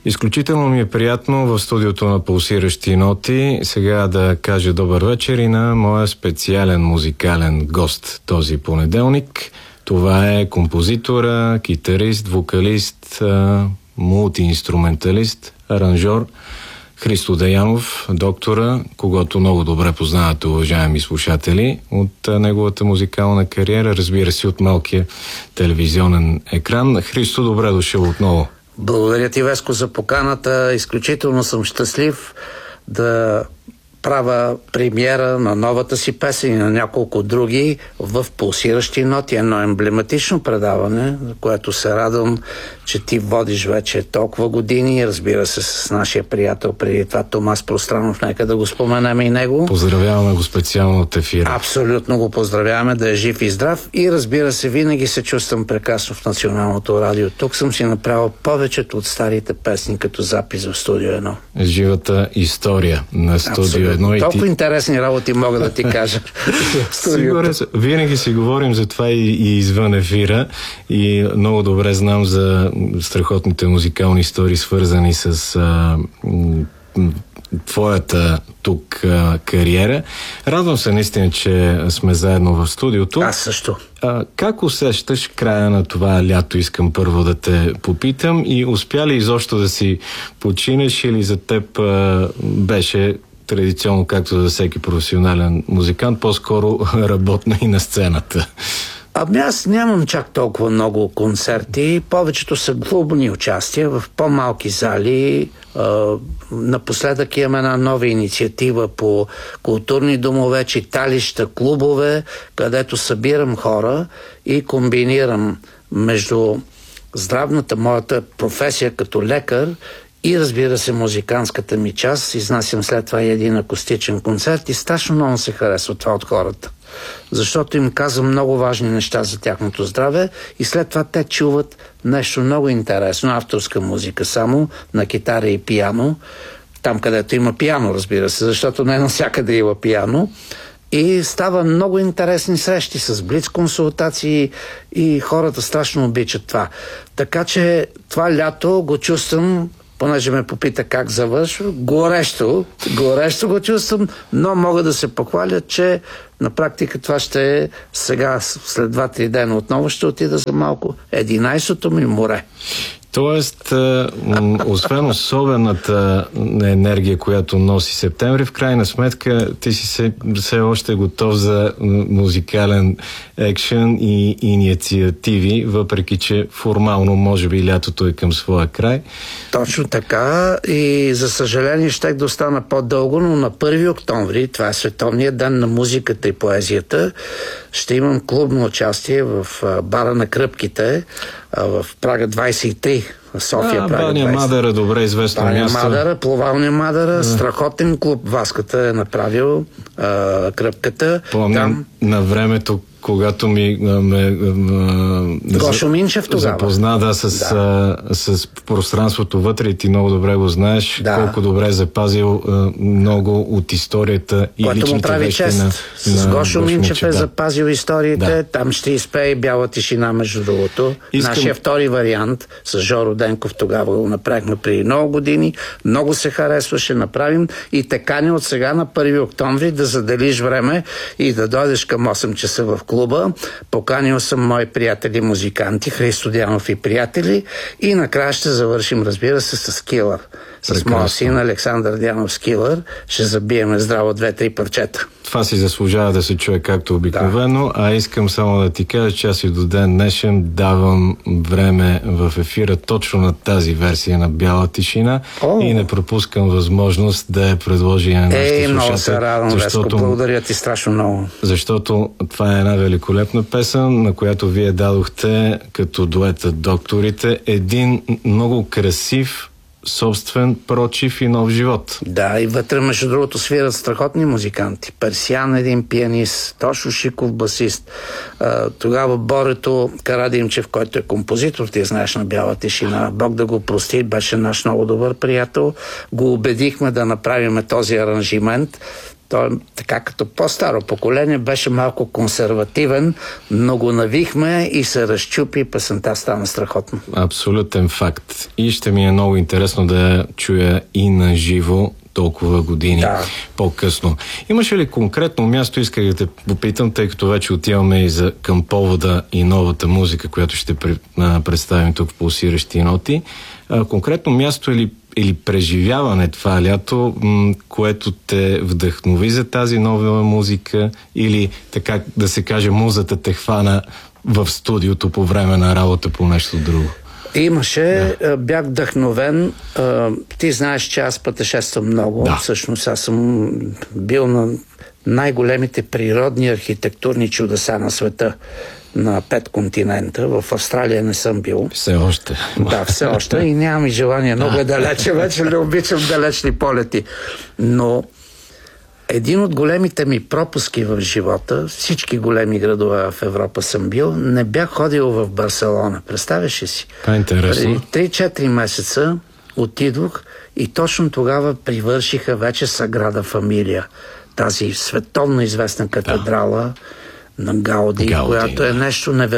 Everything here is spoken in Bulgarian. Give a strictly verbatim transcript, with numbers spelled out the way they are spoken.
Изключително ми е приятно в студиото на Пулсиращи ноти сега да кажа добър вечер и на моя специален музикален гост този понеделник. Това е композитора, китарист, вокалист, мултиинструменталист, аранжор Христо Деянов, доктора, когото много добре познавате, уважаеми слушатели, от неговата музикална кариера, разбира се, от малкия телевизионен екран. Христо, добре дошъл отново. Благодаря ти, Веско, за поканата. Изключително съм щастлив да правя премиера на новата си песен и на няколко други в Пулсиращи ноти. Едно емблематично предаване, за което се радвам, че ти водиш вече толкова години. Разбира се, с нашия приятел преди това Томас Пространов. Нека да го споменем и него. Поздравяваме го специално от ефира. Абсолютно го поздравяваме, да е жив и здрав. И разбира се, винаги се чувствам прекрасно в Националното радио. Тук съм си направил повечето от старите песни като запис в Студио едно. Живата история на Студио едно. Толкова ти... интересни работи мога да ти кажа. Сигурен, винаги си говорим за това и, и извън ефира и много добре знам за страхотните музикални истории, свързани с а, м, твоята тук а, кариера. Радвам се наистина, че сме заедно в студиото. Аз също. А, как усещаш края на това лято? Искам първо да те попитам. И успя ли изобщо да си починеш или за теб а, беше традиционно, както за всеки професионален музикант, по-скоро работна и на сцената? Ами аз нямам чак толкова много концерти. Повечето са клубни участия в по-малки зали. Напоследък имам една нова инициатива по културни домове, читалища, клубове, където събирам хора и комбинирам между здравната моята професия като лекар и, разбира се, музикантската ми част. Изнасям след това и един акустичен концерт и страшно много се харесва това от хората. Защото им казвам много важни неща за тяхното здраве и след това те чуват нещо много интересно, авторска музика само, на китара и пиано, там където има пиано, разбира се, защото не навсякъде има пиано. И става много интересни срещи с блиц консултации и хората страшно обичат това. Така че това лято го чувствам, понеже ме попита как завършва, горещо, горещо го чувствам, но мога да се похваля, че на практика това ще е сега, след два-три дена отново ще отида за малко единайсетото ми море. Тоест, м- освен особената енергия, която носи септември, в крайна сметка ти си се, все още готов за музикален екшен и инициативи, въпреки че формално може би лятото е към своя край. Точно така и за съжаление щех да остана по-дълго, но на първи октомври, това е Световният ден на музиката и поезията, ще имам клубно участие в бара на кръпките в Прага двайсет и три, в София. А, Прага Баня Мадъра, добре известно Баня място. Мадъра, плавалния Мадъра, а. страхотен клуб. Васката е направил а, кръпката. Помням там на времето, когато ми ме, Гошо Минчев тогава запозна да, с, да. А, с пространството вътре и ти много добре го знаеш, да. Колко добре е запазил а, много от историята и което личните вещи на, с на Гошо Минчев е да. запазил историите, да. Там ще изпее Бяла тишина, между другото. Искам... Нашия втори вариант с Жоро Денков тогава го направихме преди много години, много се харесваше, направим и те кани от сега на първи октомври да заделиш време и да дойдеш към осем часа в клуба. Поканил съм мои приятели музиканти, Христо Деянов и приятели, и накрая ще завършим, разбира се, с Килър. С моя син Александър Деянов с Килър. Ще забиеме здраво две-три парчета. Това си заслужава да се чуе както обикновено, да. А искам само да ти кажа, че аз и до ден днешен давам време в ефира точно на тази версия на Бяла тишина. О. И не пропускам възможност да я предложи на нашите слушатели. Ей, много се радвам, защото... Веско, благодаря ти страшно много. Защото това е една великолепна песен, на която вие дадохте като дуета Докторите един много красив собствен прочив и нов живот. Да, и вътре, между другото, свират страхотни музиканти. Персиян, един пианист, Тошо Шиков, басист. А, тогава Борето Карадимчев, който е композитор, ти знаеш, на Бяла тишина, Бог да го прости, беше наш много добър приятел. Го убедихме да направим този аранжимент. той така като по-старо поколение беше малко консервативен, но го навихме и се разчупи, песента стана страхотно. Абсолютен факт. И ще ми е много интересно да я чуя и на живо толкова години да. по-късно. Имаше ли конкретно място, исках да те попитам, тъй като вече отиваме и за, към повода и новата музика, която ще представим тук в Пулсиращи ноти. А, конкретно място или, или преживяване това лято, м- което те вдъхнови за тази нова музика, или така да се каже, музата те хвана в студиото по време на работа по нещо друго? Имаше, да. Бях вдъхновен. Ти знаеш, че аз пътешествам много. Да. Всъщност аз съм бил на най-големите природни архитектурни чудеса на света на пет континента. В Австралия не съм бил. Все още. Да, все още. И нямам и желание. Много е далече. Вече не обичам далечни полети. Но един от големите ми пропуски в живота, всички големи градове в Европа съм бил, не бях ходил в Барселона. Представяш ли си? Това е интересно. Преди три-четири месеца отидох и точно тогава привършиха вече Саграда Фамилия. Тази световно известна катедрала да. на Гауди, Гауди, която е нещо невероятно.